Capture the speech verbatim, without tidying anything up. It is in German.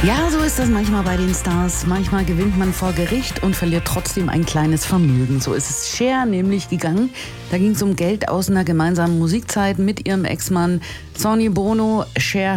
Ja, so ist das manchmal bei den Stars. Manchmal gewinnt man vor Gericht und verliert trotzdem ein kleines Vermögen. So ist es Cher nämlich gegangen. Da ging es um Geld aus einer gemeinsamen Musikzeit mit ihrem Ex-Mann Sonny Bono. Cher